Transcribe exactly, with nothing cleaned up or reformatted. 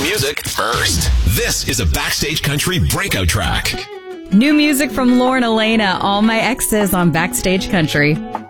music first. This is a Backstage Country breakout track. New music from Lauren Elena, All My Exes on Backstage Country.